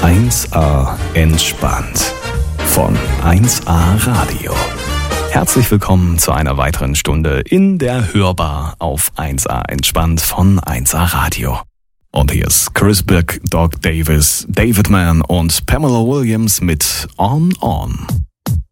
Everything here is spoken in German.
1A entspannt von 1A Radio. Herzlich willkommen zu einer weiteren Stunde in der Hörbar auf 1A entspannt von 1A Radio. Und hier ist Chris Birk, Doc Davis, David Mann und Pamela Williams mit On On.